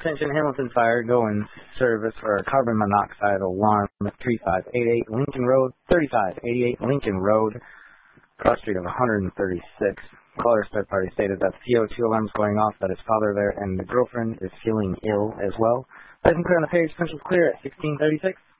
Attention Hamilton Fire, go in service for a carbon monoxide alarm at 3588 Lincoln Road, 3588 Lincoln Road, cross street of 136. Caller's third party stated that the CO2 alarm is going off, that his father there and the girlfriend is feeling ill as well. License clear on the page, Central's clear at 1636.